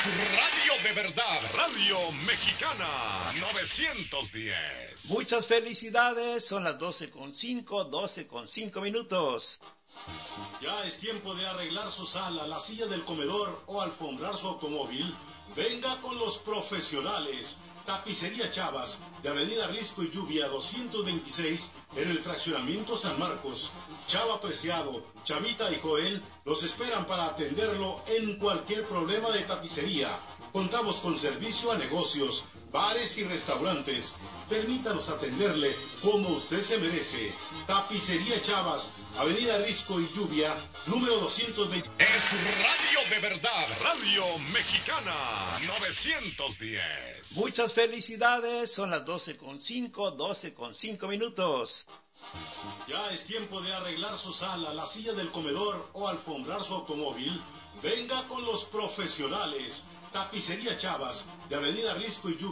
radio de verdad, Radio Mexicana 910. Muchas felicidades, son las 12 con 5 minutos. Ya es tiempo de arreglar su sala, la silla del comedor o alfombrar su automóvil. Venga con los profesionales. Tapicería Chavas, de Avenida Risco y Lluvia 226, en el fraccionamiento San Marcos. Chava Preciado, Chavita y Joel los esperan para atenderlo en cualquier problema de tapicería. Contamos con servicio a negocios, bares y restaurantes. Permítanos atenderle como usted se merece. Tapicería Chavas, Avenida Risco y Lluvia, número 220. Es radio de verdad, Radio Mexicana 910. Muchas felicidades, son las 12 con 5 minutos. Ya es tiempo de arreglar su sala, la silla del comedor o alfombrar su automóvil. Venga con los profesionales. Tapicería Chavas, de Avenida Risco y Lluvia.